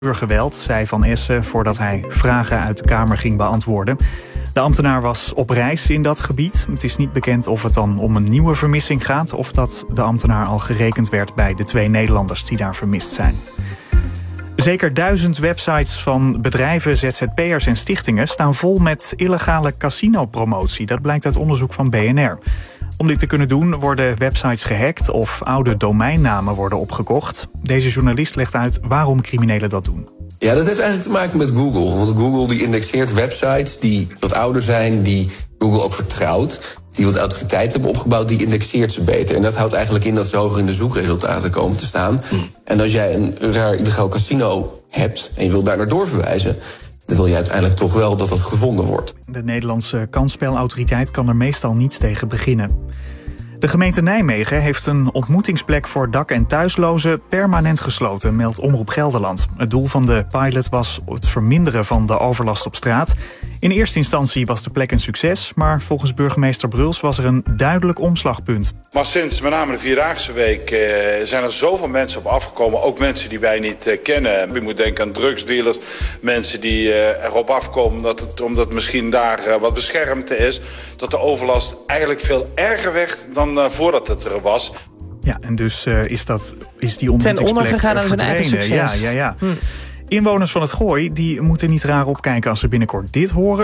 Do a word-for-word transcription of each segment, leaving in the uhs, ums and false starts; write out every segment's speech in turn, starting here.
Geweld, zei Van Essen voordat hij vragen uit de Kamer ging beantwoorden. De ambtenaar was op reis in dat gebied. Het is niet bekend of het dan om een nieuwe vermissing gaat of dat de ambtenaar al gerekend werd bij de twee Nederlanders die daar vermist zijn. Zeker duizend websites van bedrijven, Z Z P'ers en stichtingen staan vol met illegale casinopromotie. Dat blijkt uit onderzoek van B N R. Om dit te kunnen doen worden websites gehackt of oude domeinnamen worden opgekocht. Deze journalist legt uit waarom criminelen dat doen. Ja, dat heeft eigenlijk te maken met Google. Want Google die indexeert websites die wat ouder zijn, die Google ook vertrouwt, die wat autoriteit hebben opgebouwd, die indexeert ze beter. En dat houdt eigenlijk in dat ze hoger in de zoekresultaten komen te staan. Mm. En als jij een raar illegaal casino hebt en je wilt daar naar doorverwijzen, dan wil je uiteindelijk toch wel dat dat gevonden wordt. De Nederlandse kansspelautoriteit kan er meestal niets tegen beginnen. De gemeente Nijmegen heeft een ontmoetingsplek voor dak- en thuislozen permanent gesloten, meldt Omroep Gelderland. Het doel van de pilot was het verminderen van de overlast op straat. In eerste instantie was de plek een succes, maar volgens burgemeester Bruls was er een duidelijk omslagpunt. Maar sinds met name de Vierdaagse week eh, zijn er zoveel mensen op afgekomen, ook mensen die wij niet eh, kennen. Je moet denken aan drugsdealers, mensen die eh, erop afkomen dat het, omdat het misschien daar eh, wat beschermd is, dat de overlast eigenlijk veel erger werd dan uh, voordat het er was. Ja, en dus uh, is, dat, is die ontmoetingsplek verdwenen. Ja, ja, ja. Hm. Inwoners van het Gooi die moeten niet raar opkijken als ze binnenkort dit horen.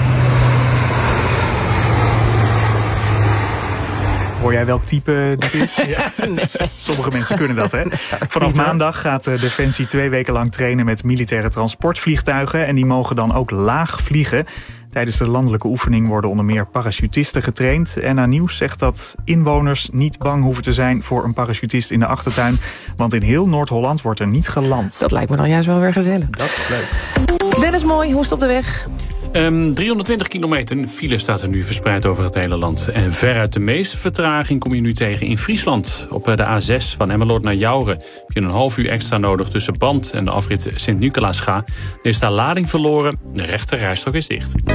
Hoor jij welk type dit is? Ja. Nee. Sommige mensen kunnen dat, hè? Vanaf maandag gaat de Defensie twee weken lang trainen met militaire transportvliegtuigen. En die mogen dan ook laag vliegen. Tijdens de landelijke oefening worden onder meer parachutisten getraind. N A Nieuws zegt dat inwoners niet bang hoeven te zijn voor een parachutist in de achtertuin. Want in heel Noord-Holland wordt er niet geland. Dat lijkt me dan juist wel weer gezellig. Dat is leuk. Dennis Mooi, hoe is het op de weg? Um, driehonderdtwintig kilometer file staat er nu verspreid over het hele land. En veruit de meeste vertraging kom je nu tegen in Friesland. Op de A zes van Emmeloord naar Jouren heb je een half uur extra nodig tussen Band en de afrit Sint-Nicolaasga. Er is daar lading verloren, de rechter rijstrook is dicht.